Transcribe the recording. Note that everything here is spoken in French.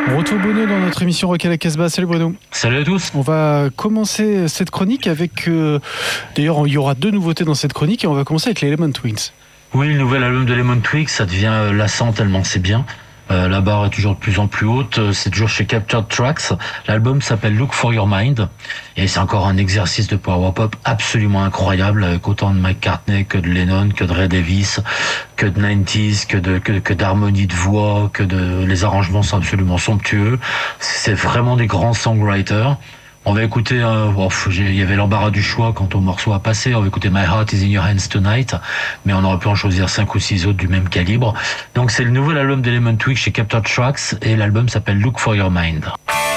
On retrouve Bruno dans notre émission Rock à la Casbah. Salut Bruno. Salut à tous. On va commencer cette chronique avec... D'ailleurs, il y aura 2 nouveautés dans cette chronique et on va commencer avec les Lemon Twigs. Oui, le nouvel album de Lemon Twigs, ça devient lassant tellement c'est bien. La barre est toujours de plus en plus haute. C'est toujours chez Captured Tracks. L'album s'appelle Look for Your Mind. Et c'est encore un exercice de power pop absolument incroyable, avec autant de McCartney que de Lennon, que de Ray Davis, que de 90s, que d'harmonie de voix, les arrangements sont absolument somptueux. C'est vraiment des grands songwriters. On va écouter, il y avait l'embarras du choix quant au morceau à passer. On va écouter My Heart is in Your Hands Tonight, mais on aurait pu en choisir 5 ou 6 autres du même calibre. Donc c'est le nouvel album d'Element Twigs chez Captured Tracks et l'album s'appelle Look for Your Mind.